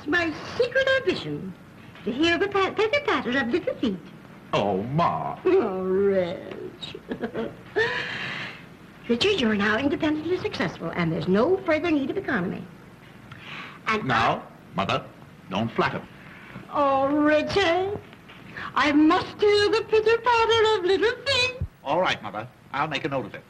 my secret ambition, to hear the patter of little feet. Oh, Ma. Oh, Reg. Richard, you're now independently successful, and there's no further need of economy. And Now, Mother, don't flatter. Oh, Richard, I must hear the pitter-patter of little feet. All right, Mother. I'll make a note of it.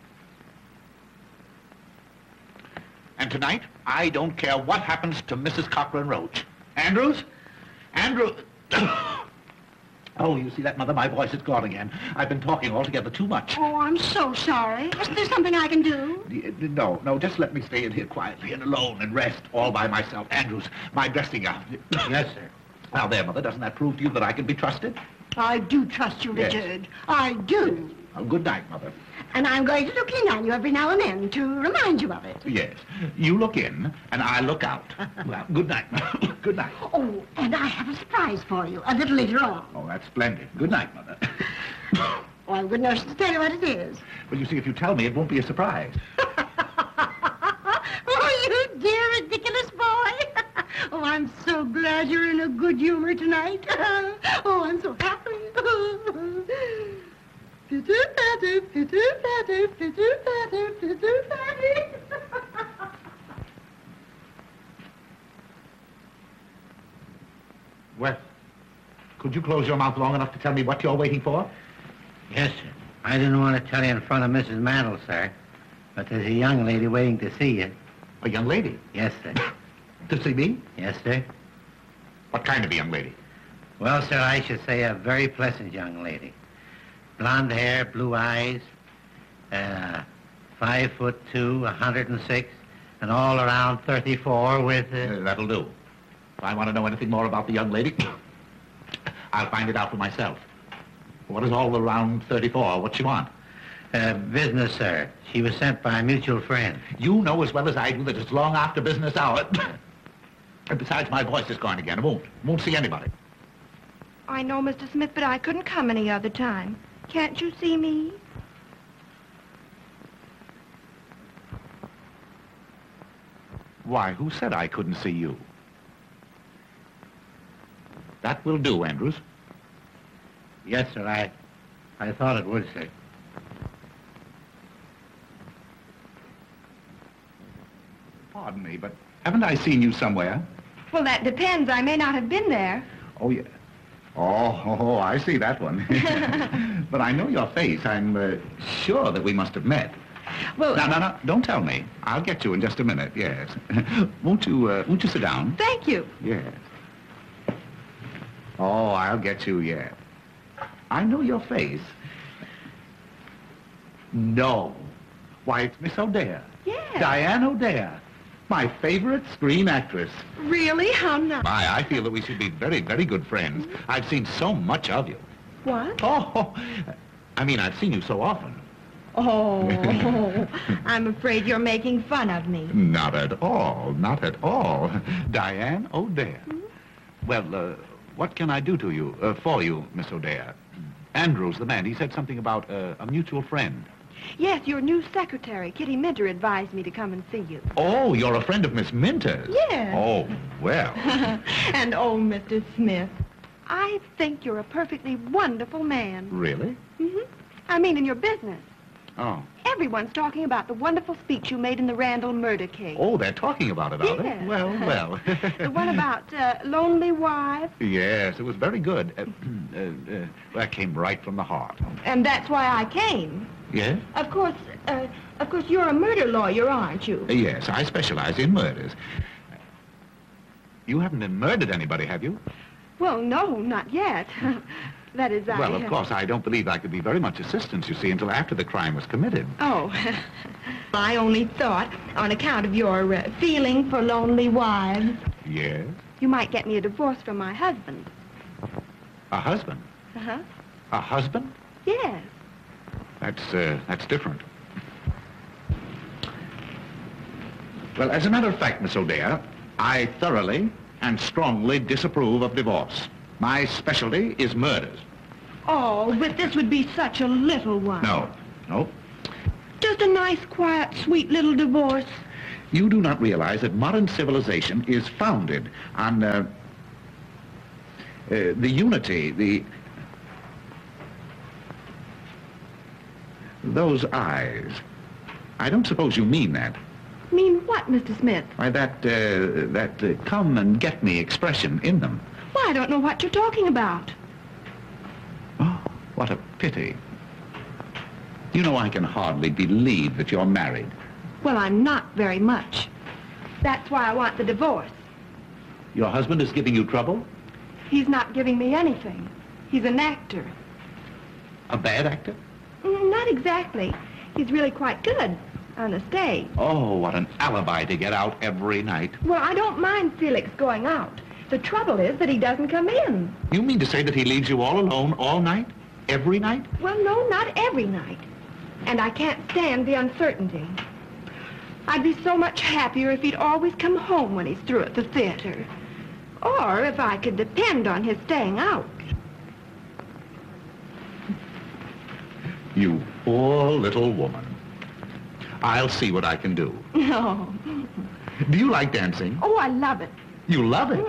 And tonight, I don't care what happens to Mrs. Cochran Roach. Andrews? Andrew... Oh, you see that, Mother? My voice is gone again. I've been talking altogether too much. Oh, I'm so sorry. Isn't there something I can do? No, just let me stay in here quietly and alone and rest all by myself. Andrews, my dressing gown. Yes, sir. Now there, Mother, doesn't that prove to you that I can be trusted? I do trust you, Yes. Richard. I do. Oh, good night, Mother. And I'm going to look in on you every now and then to remind you of it. Yes, you look in and I look out. Well, good night, Mother. Good night. Oh, and I have a surprise for you a little later on. Oh, that's splendid. Good night, Mother. Oh, I'm good enough to tell you what it is. Well, you see, if you tell me, it won't be a surprise. Oh, you dear, ridiculous boy. Oh, I'm so glad you're in a good humor tonight. Oh, I'm so happy. Pitter-patter, pitter-patter, pitter-patter, pitter-patter. Well, could you close your mouth long enough to tell me what you're waiting for? Yes, sir. I didn't want to tell you in front of Mrs. Mantle, sir, but there's a young lady waiting to see you. A young lady? Yes, sir. To see me? Yes, sir. What kind of a young lady? Well, sir, I should say a very pleasant young lady. Blonde hair, blue eyes, 5'2", 106, and all around 34 with... That'll do. If I want to know anything more about the young lady, I'll find it out for myself. What is all around 34? What's she want? Business, sir. She was sent by a mutual friend. You know as well as I do that it's long after business hour. And besides, my voice is gone again. I won't see anybody. I know, Mr. Smith, but I couldn't come any other time. Can't you see me? Why, who said I couldn't see you? That will do, Andrews. Yes, sir, I thought it would, sir. Pardon me, but haven't I seen you somewhere? Well, that depends. I may not have been there. Oh, yeah. Oh, I see that one. But I know your face. I'm sure that we must have met. Well... No, don't tell me. I'll get you in just a minute, yes. Won't you sit down? Thank you. Yes. Oh, I'll get you, yeah. I know your face. No. Why, it's Miss O'Dare. Yes. Diane O'Dare. My favorite screen actress. Really? How nice. My, I feel that we should be very, very good friends. I've seen so much of you. What? Oh, I mean, I've seen you so often. Oh, I'm afraid you're making fun of me. Not at all, not at all. Diane O'Dare. Well, what can I do to you, for you, Miss O'Dare? Andrews, the man, he said something about a mutual friend. Yes, your new secretary, Kitty Minter, advised me to come and see you. Oh, you're a friend of Miss Minter's? Yes. Oh, well. And oh, Mr. Smith, I think you're a perfectly wonderful man. Really? I mean, in your business. Oh. Everyone's talking about the wonderful speech you made in the Randall murder case. Oh, they're talking about it, are they? Yes. Well. The one about lonely wives. Yes, it was very good. That came right from the heart. And that's why I came. Yes? Of course, you're a murder lawyer, aren't you? Yes, I specialize in murders. You haven't murdered anybody, have you? Well, no, not yet. That is, Well, of course, I don't believe I could be very much assistance, you see, until after the crime was committed. Oh, I only thought, on account of your feeling for lonely wives, Yes? you might get me a divorce from my husband. A husband? Uh-huh. A husband? Yes. That's different. Well, as a matter of fact, Miss O'Dare, I thoroughly and strongly disapprove of divorce. My specialty is murders. Oh, but this would be such a little one. No. Just a nice, quiet, sweet little divorce. You do not realize that modern civilization is founded on the unity, those eyes. I don't suppose you mean that. Mean what, Mr. Smith? Why, that come and get me expression in them. Why, I don't know what you're talking about. Oh, what a pity. You know, I can hardly believe that you're married. Well, I'm not very much. That's why I want the divorce. Your husband is giving you trouble? He's not giving me anything. He's an actor. A bad actor? Not exactly. He's really quite good on the stage. Oh, what an alibi to get out every night. Well, I don't mind Felix going out. The trouble is that he doesn't come in. You mean to say that he leaves you all alone all night? Every night? Well, no, not every night. And I can't stand the uncertainty. I'd be so much happier if he'd always come home when he's through at the theater. Or if I could depend on his staying out. You poor little woman. I'll see what I can do. No. Do you like dancing? Oh, I love it. You love it?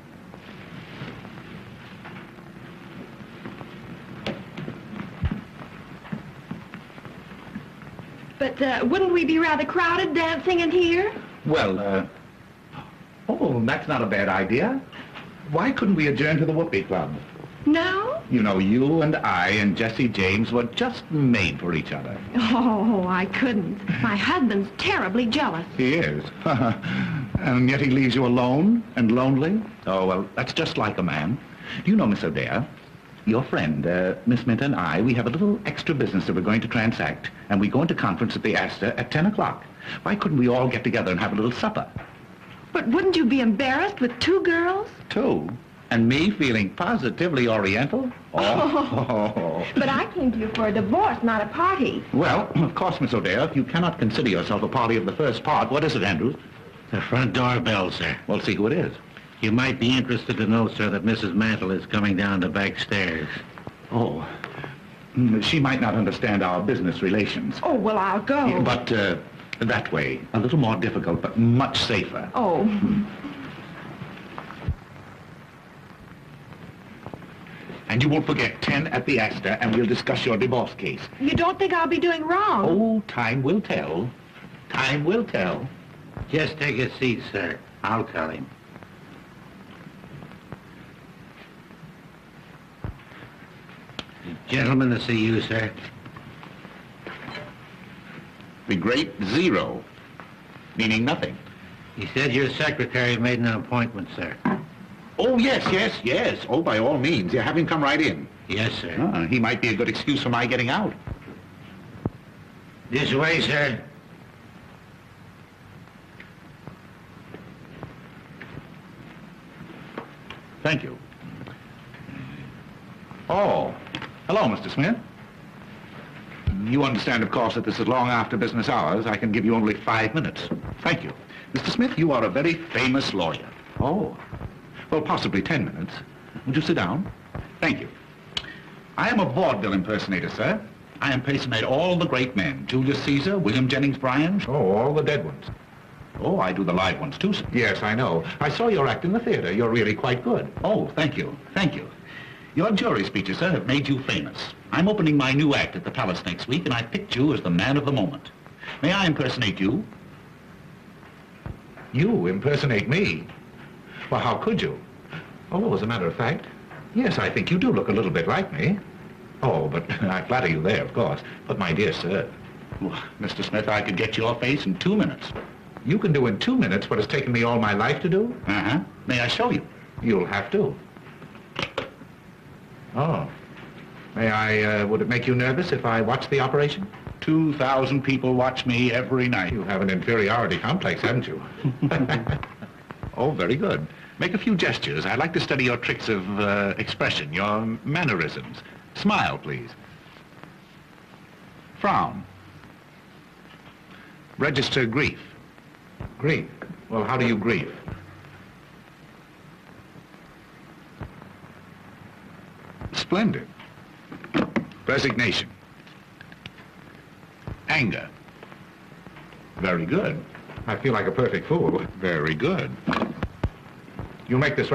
But wouldn't we be rather crowded dancing in here? Well, oh, that's not a bad idea. Why couldn't we adjourn to the Whoopee Club? No? You know, you and I and Jesse James were just made for each other. Oh, I couldn't. My husband's terribly jealous. He is. And yet he leaves you alone and lonely? Oh, well, that's just like a man. Do you know, Miss O'Dea, your friend, Miss Mint and I, we have a little extra business that we're going to transact, and we go into conference at the Astor at 10 o'clock. Why couldn't we all get together and have a little supper? But wouldn't you be embarrassed with two girls? Two? And me feeling positively oriental? Oh. But I came to you for a divorce, not a party. Well, of course, Miss O'Dea, if you cannot consider yourself a party of the first part, what is it, Andrews? The front door bell, sir. Well, see who it is. You might be interested to know, sir, that Mrs. Mantle is coming down the back stairs. Oh. She might not understand our business relations. Oh, well, I'll go. Yeah, but that way, a little more difficult, but much safer. Oh. And you won't forget 10 at the Astor, and we'll discuss your divorce case. You don't think I'll be doing wrong? Oh, time will tell. Time will tell. Just take a seat, sir. I'll tell him. Gentlemen to see you, sir. The great zero, meaning nothing. He said your secretary made an appointment, sir. Oh, yes. Oh, by all means. Yeah, have him come right in. Yes, sir. He might be a good excuse for my getting out. This way, sir. Thank you. Oh, hello, Mr. Smith. You understand, of course, that this is long after business hours. I can give you only 5 minutes. Thank you. Mr. Smith, you are a very famous lawyer. Oh. Well, possibly 10 minutes. Would you sit down? Thank you. I am a vaudeville impersonator, sir. I impersonate all the great men. Julius Caesar, William Jennings Bryan. Oh, all the dead ones. Oh, I do the live ones, too, sir. Yes, I know. I saw your act in the theater. You're really quite good. Oh, thank you. Thank you. Your jury speeches, sir, have made you famous. I'm opening my new act at the Palace next week, and I picked you as the man of the moment. May I impersonate you? You impersonate me? Well, how could you? Oh, as a matter of fact, yes, I think you do look a little bit like me. Oh, but I flatter you there, of course. But, my dear sir, well, Mr. Smith, I could get your face in 2 minutes. You can do in 2 minutes what has taken me all my life to do? Uh-huh. May I show you? You'll have to. Oh. May I, would it make you nervous if I watched the operation? 2,000 people watch me every night. You have an inferiority complex, haven't you? Oh, very good. Make a few gestures. I'd like to study your tricks of expression, your mannerisms. Smile, please. Frown. Register grief. Grief? Well, how do you grieve? Splendid. Resignation. Anger. Very good. I feel like a perfect fool. Very good. You make this right.